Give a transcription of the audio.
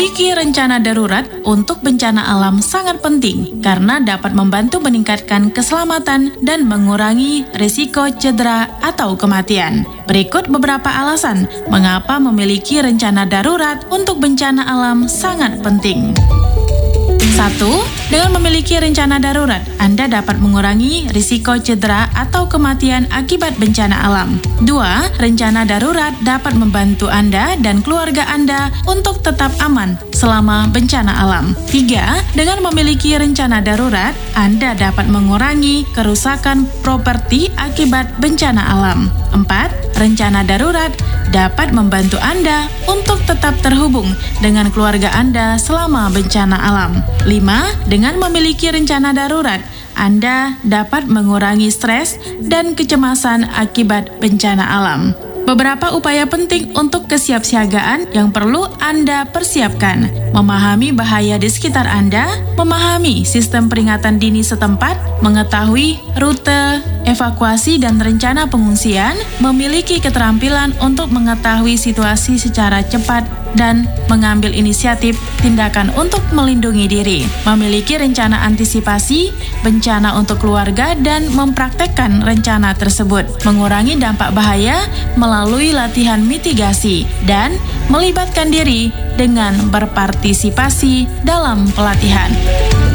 Memiliki rencana darurat untuk bencana alam sangat penting karena dapat membantu meningkatkan keselamatan dan mengurangi risiko cedera atau kematian. Berikut beberapa alasan mengapa memiliki rencana darurat untuk bencana alam sangat penting. 1. Dengan memiliki rencana darurat, Anda dapat mengurangi risiko cedera atau kematian akibat bencana alam. 2. Rencana darurat dapat membantu Anda dan keluarga Anda untuk tetap aman selama bencana alam. 3. Dengan memiliki rencana darurat, Anda dapat mengurangi kerusakan properti akibat bencana alam. 4. Rencana darurat dapat membantu Anda untuk tetap terhubung dengan keluarga Anda selama bencana alam. 5. Dengan memiliki rencana darurat, Anda dapat mengurangi stres dan kecemasan akibat bencana alam. Beberapa upaya penting untuk kesiapsiagaan yang perlu Anda persiapkan: memahami bahaya di sekitar Anda, memahami sistem peringatan dini setempat, mengetahui rute evakuasi dan rencana pengungsian, memiliki keterampilan untuk mengetahui situasi secara cepat dan mengambil inisiatif tindakan untuk melindungi diri, memiliki rencana antisipasi bencana untuk keluarga dan mempraktekkan rencana tersebut, mengurangi dampak bahaya melalui latihan mitigasi, dan melibatkan diri dengan berpartisipasi dalam pelatihan.